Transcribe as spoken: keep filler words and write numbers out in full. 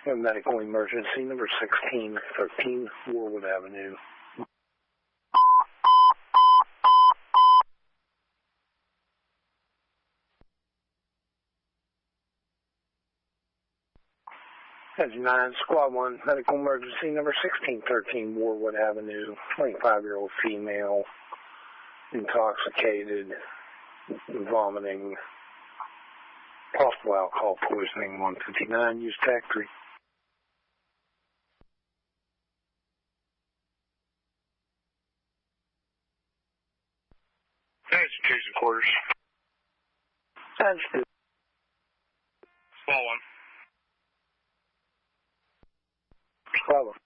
A medical emergency, number sixteen thirteen Warwood Avenue. That's nine, Squad one, medical emergency, number sixteen thirteen Warwood Avenue, twenty-five-year-old female, intoxicated, vomiting, possible alcohol poisoning, one fifty-nine, use TAC three. Education quarters. That's two. Small one. Squad one.